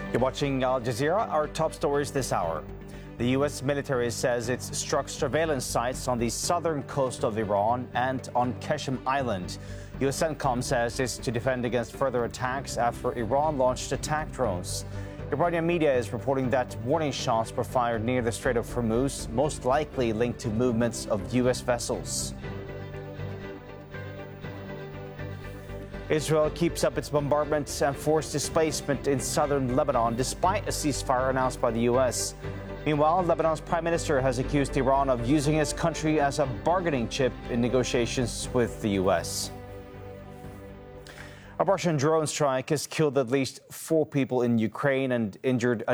You're watching Al Jazeera. Our top stories this hour. The U.S. military says it's struck surveillance sites on the southern coast of Iran and on Qeshm Island. U.S. CENTCOM says it's to defend against further attacks after Iran launched attack drones. Iranian media is reporting that warning shots were fired near the Strait of Hormuz, most likely linked to movements of U.S. vessels. Israel keeps up its bombardments and forced displacement in southern Lebanon, despite a ceasefire announced by the U.S. Meanwhile, Lebanon's prime minister has accused Iran of using his country as a bargaining chip in negotiations with the U.S. A Russian drone strike has killed at least 4 people in Ukraine and injured